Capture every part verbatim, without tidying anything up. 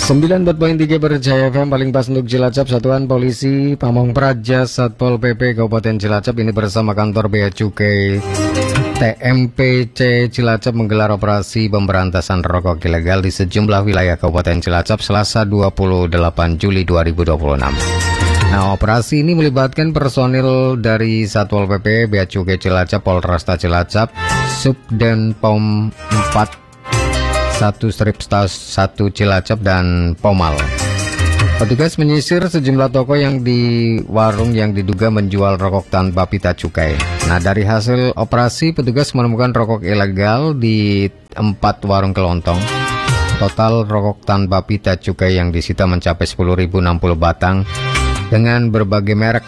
sembilan puluh empat koma tiga Berjaya F M paling pas untuk Cilacap. Satuan Polisi Pamong Praja Satpol P P Kabupaten Cilacap ini bersama kantor Bea Cukai T M P C Cilacap menggelar operasi pemberantasan rokok ilegal di sejumlah wilayah Kabupaten Cilacap Selasa dua puluh delapan Juli dua ribu dua puluh enam. Nah, operasi ini melibatkan personil dari Satpol P P, Bea Cukai Cilacap, Polresta Cilacap, Subden Pom empat, satu Stripstas satu Cilacap, dan Pomal. Petugas menyisir sejumlah toko yang di warung yang diduga menjual rokok tanpa pita cukai. Nah, dari hasil operasi, petugas menemukan rokok ilegal di empat warung kelontong. Total rokok tanpa pita cukai yang disita mencapai sepuluh ribu enam puluh batang dengan berbagai merek.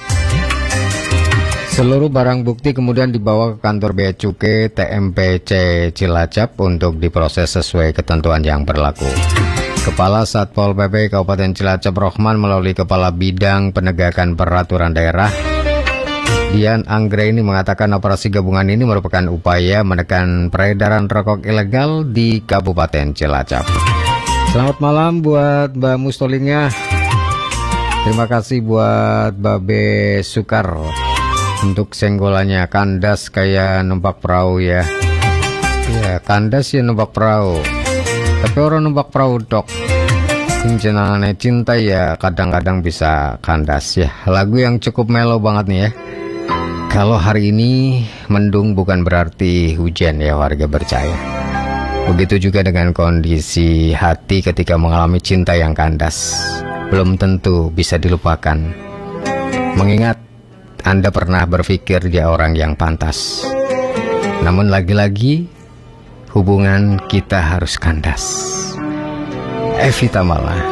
Seluruh barang bukti kemudian dibawa ke kantor Bea Cukai T M P C Cilacap untuk diproses sesuai ketentuan yang berlaku. Kepala Satpol P P Kabupaten Cilacap Rohman melalui Kepala Bidang Penegakan Peraturan Daerah Dian Anggreni mengatakan operasi gabungan ini merupakan upaya menekan peredaran rokok ilegal di Kabupaten Cilacap. Selamat malam buat Mbak Mustolinga. Terima kasih buat Babe Sukar untuk senggolannya. Kandas kayak numpak perahu ya. Ya, kandas ya numpak perahu. Tapi orang numpak perahu dok. Jenangannya cinta ya kadang-kadang bisa kandas ya. Lagu yang cukup melo banget nih ya. Kalau hari ini mendung bukan berarti hujan ya warga Berjaya. Begitu juga dengan kondisi hati ketika mengalami cinta yang kandas. Belum tentu bisa dilupakan. Mengingat Anda pernah berpikir dia orang yang pantas. Namun lagi-lagi hubungan kita harus kandas. Evita Mala.